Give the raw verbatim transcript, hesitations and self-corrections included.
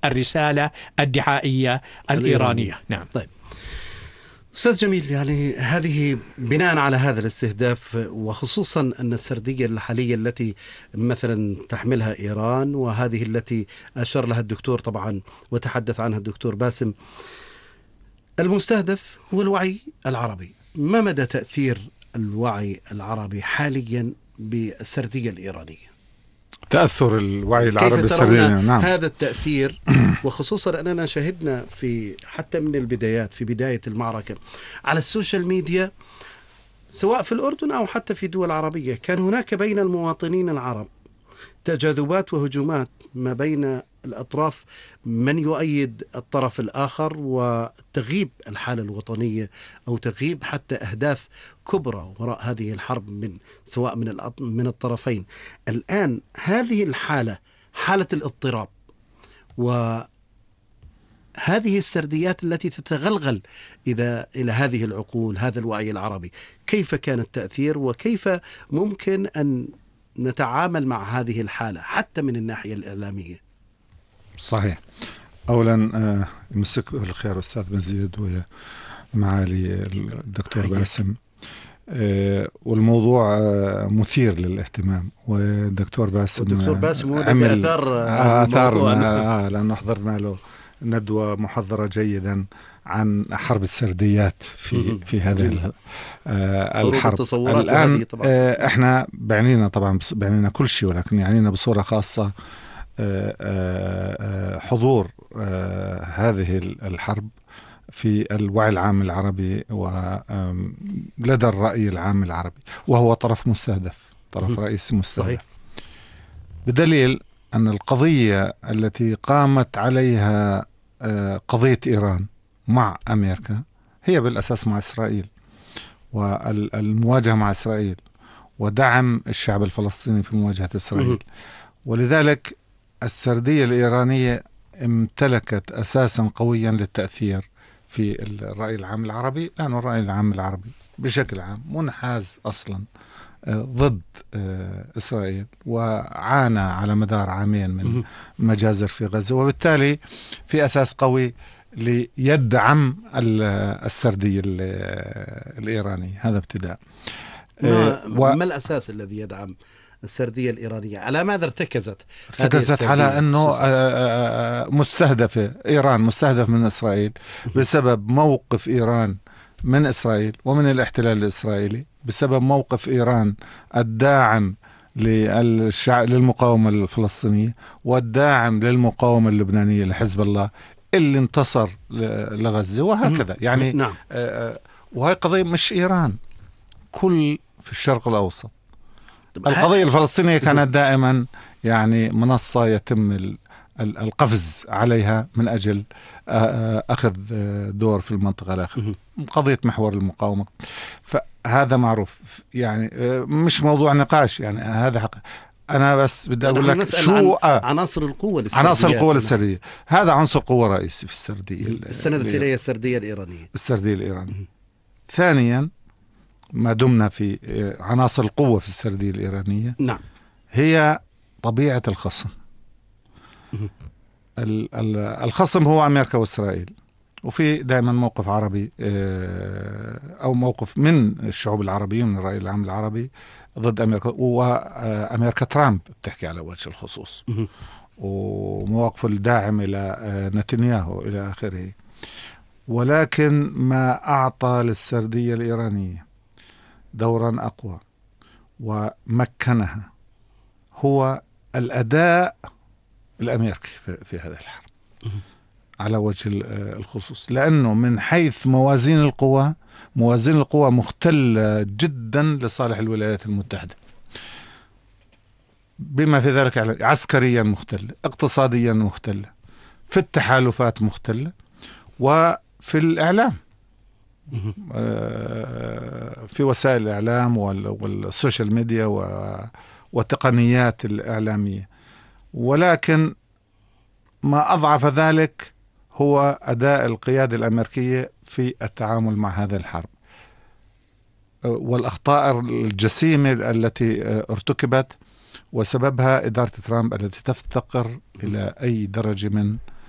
الرسالة الدعائية الإيرانية. نعم. طيب أستاذ جميل، يعني هذه بناء على هذا الاستهداف، وخصوصا أن السردية الحالية التي مثلا تحملها إيران وهذه التي أشار لها الدكتور طبعا وتحدث عنها الدكتور باسم، المستهدف هو الوعي العربي. ما مدى تأثير الوعي العربي حاليا بالسردية الإيرانية؟ تأثر الوعي العربي السردية، نعم. هذا التأثير، وخصوصا أننا شهدنا في حتى من البدايات في بداية المعركة على السوشيال ميديا سواء في الأردن أو حتى في دول عربية، كان هناك بين المواطنين العرب تجاذبات وهجومات ما بين الأطراف، من يؤيد الطرف الآخر، وتغيب الحالة الوطنية أو تغيب حتى أهداف كبرى وراء هذه الحرب من سواء من من الطرفين. الآن هذه الحالة حالة الاضطراب، وهذه السرديات التي تتغلغل إذا إلى هذه العقول، هذا الوعي العربي، كيف كان التأثير وكيف ممكن أن نتعامل مع هذه الحالة حتى من الناحية الإعلامية؟ صحيح. أولا يمسك بالخير أستاذ مزيد ومعالي الدكتور باسم، والموضوع مثير للاهتمام، والدكتور باسم الدكتور باسم عمل أثار آثار آه لأنه حضرنا له ندوة محضرة جيدا عن حرب السرديات في في هذه الحرب. الآن احنا بعنينا طبعا بعنينا كل شيء، ولكن يعنينا بصورة خاصة حضور هذه الحرب في الوعي العام العربي ولدى الرأي العام العربي، وهو طرف مستهدف، طرف رئيسي مستهدف. صحيح. بدليل أن القضية التي قامت عليها قضية إيران مع أمريكا هي بالأساس مع إسرائيل، والمواجهة مع إسرائيل ودعم الشعب الفلسطيني في مواجهة إسرائيل. ولذلك السردية الإيرانية امتلكت أساسا قويا للتأثير في الرأي العام العربي، لأن الرأي العام العربي بشكل عام منحاز أصلا ضد إسرائيل، وعانى على مدار عامين من مجازر في غزة، وبالتالي في أساس قوي ليدعم السردية الإيرانية. هذا ابتداء. ما, و... ما الأساس الذي يدعم السردية الإيرانية؟ على ماذا ارتكزت؟ ارتكزت على أنه مستهدفة إيران، مستهدف من إسرائيل بسبب موقف إيران من إسرائيل ومن الاحتلال الإسرائيلي، بسبب موقف إيران الداعم للمقاومة الفلسطينية والداعم للمقاومة اللبنانية لحزب الله اللي انتصر لغزة، وهكذا. يعني نعم. وهي قضية مش إيران، كل في الشرق الأوسط القضية الفلسطينية كانت دائما يعني منصة يتم القفز عليها من أجل أخذ دور في المنطقة الآخرة، قضية محور المقاومة. فهذا معروف، يعني مش موضوع نقاش، يعني هذا حق. أنا بس بدي أقول لك شو عن عناصر القوة السردية. عناصر القوة السردية، هذا عنصر قوة رئيسي في السردية استندت إليه السردية الإيرانية. السردية الإيرانية. ثانيا، ما دمنا في عناصر القوة في السردية الإيرانية، نعم، هي طبيعة الخصم. الخصم هو أمريكا وإسرائيل، وفي دائما موقف عربي أو موقف من الشعوب العربية من الرأي العام العربي ضد أمريكا، وأمريكا ترامب بتحكي على وجه الخصوص، ومواقفه الداعم إلى نتنياهو إلى آخره. ولكن ما أعطى للسردية الإيرانية دورا أقوى ومكنها هو الأداء الأمريكي في هذا الحرب على وجه الخصوص، لأنه من حيث موازين القوى، موازين القوى مختلة جدا لصالح الولايات المتحدة، بما في ذلك عسكريا مختلة، اقتصاديا مختلة، في التحالفات مختلة، وفي الإعلام، في وسائل الإعلام والسوشيال ميديا والتقنيات الإعلامية. ولكن ما أضعف ذلك هو أداء القيادة الأمريكية في التعامل مع هذه الحرب، والأخطاء الجسيمة التي ارتكبت، وسببها إدارة ترامب التي تفتقر إلى أي درجة من